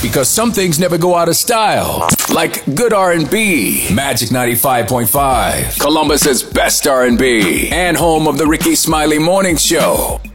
Because some things never go out of style. Like good R&B. Magic 95.5. Columbus's best R&B. And home of the Ricky Smiley Morning Show.